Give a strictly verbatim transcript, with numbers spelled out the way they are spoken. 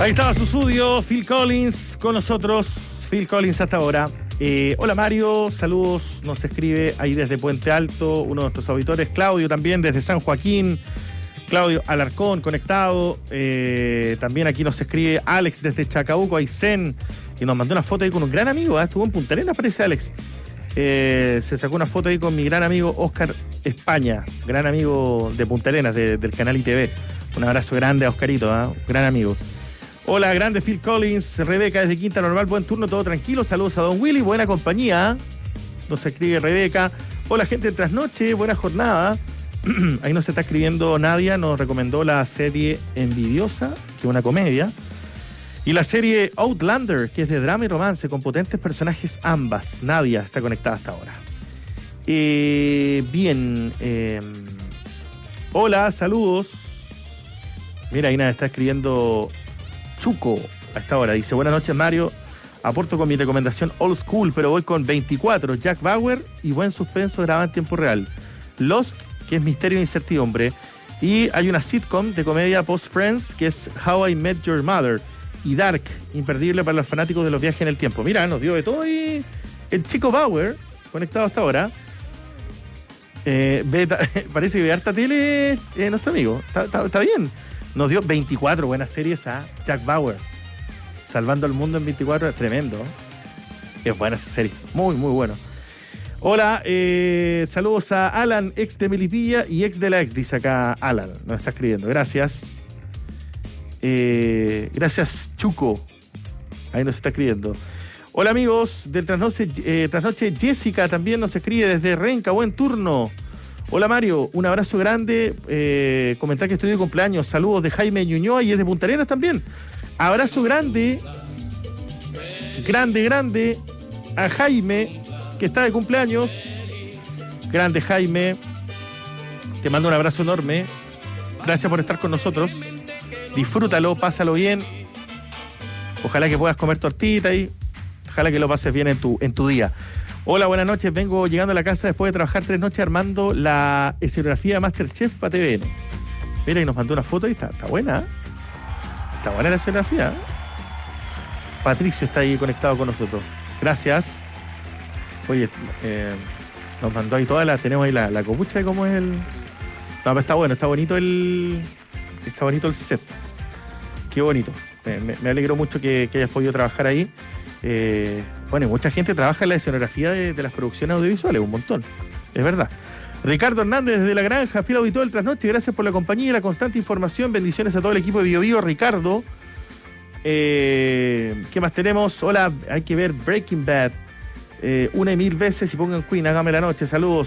Ahí estaba su estudio, Phil Collins con nosotros. Phil Collins hasta ahora. Eh, hola Mario, saludos, nos escribe ahí desde Puente Alto, uno de nuestros auditores, Claudio también desde San Joaquín, Claudio Alarcón conectado, eh, también aquí nos escribe Alex desde Chacabuco, Aysén, y nos mandó una foto ahí con un gran amigo, ¿eh? Estuvo en Punta Arenas, parece Alex, eh, se sacó una foto ahí con mi gran amigo Oscar España, gran amigo de Punta Arenas, de, del canal I T V, un abrazo grande a Oscarito, ¿eh? Gran amigo. Hola, grande Phil Collins, Rebeca desde Quinta Normal, buen turno, todo tranquilo, saludos a Don Willy, buena compañía, nos escribe Rebeca. Hola gente de Trasnoche, buena jornada. Ahí nos está escribiendo Nadia, nos recomendó la serie Envidiosa, que es una comedia, y la serie Outlander, que es de drama y romance, con potentes personajes ambas. Nadia está conectada hasta ahora. Eh, bien, eh, hola, saludos. Mira, ahí Nadia está escribiendo Chuco a esta hora. Dice, buenas noches Mario, aporto con mi recomendación Old School, pero voy con veinticuatro, Jack Bauer y buen suspenso grabado en tiempo real. Lost, que es misterio e incertidumbre, y hay una sitcom de comedia post-Friends que es How I Met Your Mother, y Dark, imperdible para los fanáticos de los viajes en el tiempo. Mira, nos dio de todo y el chico Bauer, conectado hasta ahora. Eh, ve, parece que ve harta tele eh, nuestro amigo, está, está, está bien. Nos dio veinticuatro buenas series a Jack Bauer. Salvando al mundo en veinticuatro, es tremendo. Es buena esa serie, muy, muy bueno. Hola, eh, saludos a Alan, ex de Melipilla y ex de la ex, dice acá Alan, nos está escribiendo. Gracias. Eh, gracias, Chuco. Ahí nos está escribiendo. Hola amigos del Trasnoche, eh, Trasnoche, Jessica también nos escribe desde Renca, buen turno. Hola Mario, un abrazo grande, eh, comentar que estoy de cumpleaños, saludos de Jaime Ñuñoa y es de Punta Arenas también. Abrazo grande, grande, grande a Jaime, que está de cumpleaños. Grande Jaime, te mando un abrazo enorme, gracias por estar con nosotros, disfrútalo, pásalo bien, ojalá que puedas comer tortita y ojalá que lo pases bien en tu, en tu día. Hola, buenas noches. Vengo llegando a la casa después de trabajar tres noches armando la escenografía de Masterchef para T V N. Mira, y nos mandó una foto y está, está buena. ¿eh? Está buena la escenografía. ¿eh? Patricio está ahí conectado con nosotros. Gracias. Oye, eh, nos mandó ahí todas las... Tenemos ahí la, la copucha de cómo es el... No, pero está bueno, está bonito el... Está bonito el set. Qué bonito. Me, me, me alegro mucho que, que hayas podido trabajar ahí. Eh, bueno, mucha gente trabaja en la escenografía de, de las producciones audiovisuales, un montón, es verdad. Ricardo Hernández desde La Granja, fiel auditor del Trasnoche, gracias por la compañía y la constante información, bendiciones a todo el equipo de Bio Bio, Ricardo. Eh, ¿Qué más tenemos? Hola, hay que ver Breaking Bad, eh, una y mil veces y pongan Queen, hágame la noche, saludos.